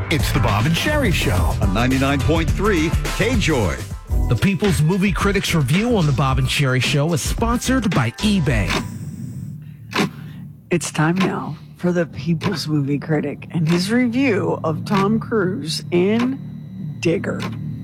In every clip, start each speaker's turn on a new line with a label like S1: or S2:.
S1: It's the Bob and Sherry Show
S2: on 99.3 KJOY.
S3: The People's Movie Critics Review on the Bob and Sherry Show is sponsored by eBay.
S4: It's time now for the People's Movie Critic and his review of Tom Cruise in Digger.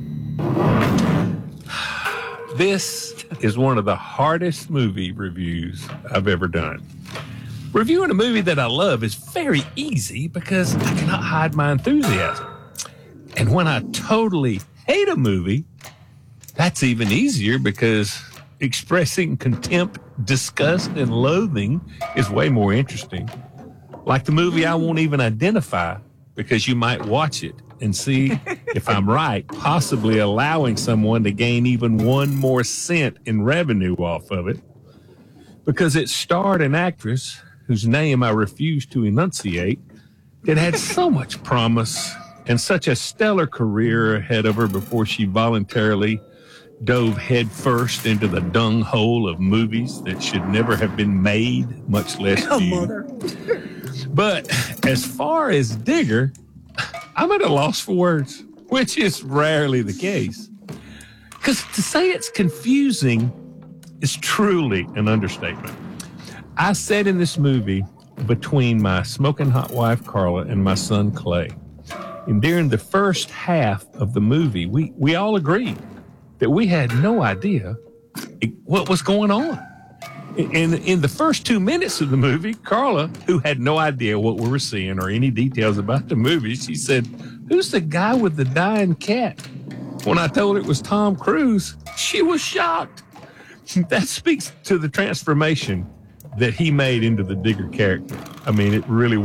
S5: This is one of the hardest movie reviews I've ever done. Reviewing a movie that I love is very easy because I cannot hide my enthusiasm. And when I totally hate a movie, that's even easier because expressing contempt, disgust, and loathing is way more interesting. Like the movie I won't even identify because you might watch it and see if I'm right, possibly allowing someone to gain even one more cent in revenue off of it because it starred an actress whose name I refuse to enunciate that had so much promise and such a stellar career ahead of her before she voluntarily dove headfirst into the dung hole of movies that should never have been made, much less viewed. But as far as Digger, I'm at a loss for words, which is rarely the case. Because to say it's confusing is truly an understatement. I sat in this movie between my smoking hot wife, Carla, and my son, Clay. And during the first half of the movie, we all agreed that we had no idea what was going on. In the first 2 minutes of the movie, Carla, who had no idea what we were seeing or any details about the movie, she said, "Who's the guy with the dying cat?" When I told her it was Tom Cruise, she was shocked. That speaks to the transformation that he made into the Digger character. I mean, it really